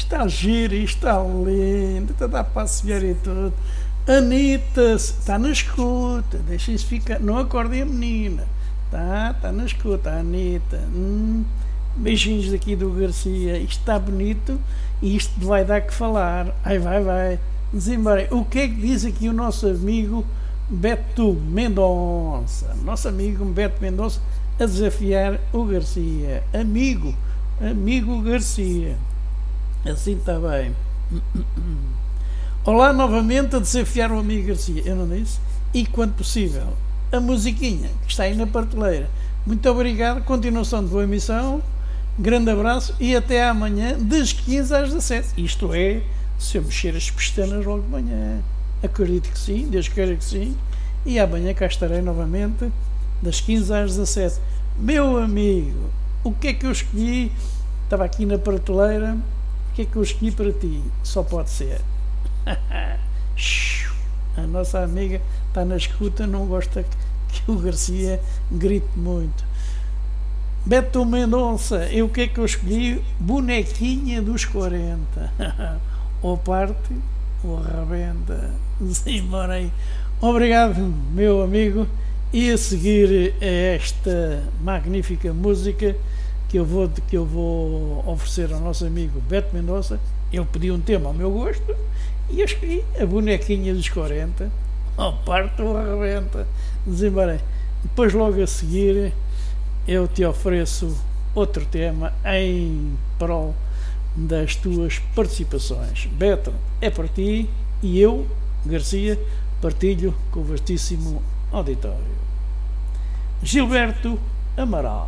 está giro, isto está lindo, dá para assobiar e tudo. Anitta, está na escuta, deixa isso ficar, não acordem a menina, está na escuta, a Anitta. Beijinhos daqui do Garcia, isto está bonito e isto vai dar que falar. Ai, vai. Desembarem. O que é que diz aqui o nosso amigo Beto Mendonça? Nosso amigo Beto Mendonça a desafiar o Garcia. Amigo Garcia. Assim está bem. Olá novamente a desafiar o amigo Garcia. Eu não disse? E quando possível, a musiquinha que está aí na prateleira. Muito obrigado, continuação de boa emissão. Grande abraço e até amanhã das 15 às 17. Isto é, se eu mexer as pestanas logo de manhã. Acredito que sim, Deus queira que sim. E amanhã cá estarei novamente das 15 às 17. Meu amigo, o que é que eu escolhi? Estava aqui na prateleira. O que é que eu escolhi para ti? Só pode ser. A nossa amiga está na escuta, não gosta que o Garcia grite muito. Beto Mendonça, e o que é que eu escolhi? Bonequinha dos 40. Ou parte ou arrebenta. Simbora aí. Obrigado, meu amigo. E a seguir a esta magnífica música que eu vou oferecer ao nosso amigo Beto Mendonça. Eu pedi um tema ao meu gosto e eu escolhi a bonequinha dos 40. Ou parte ou arrebenta. Desembarei. Depois logo a seguir eu te ofereço outro tema em prol das tuas participações. Beto, é para ti e eu, Garcia, partilho com o vastíssimo auditório. Gilberto Amaral.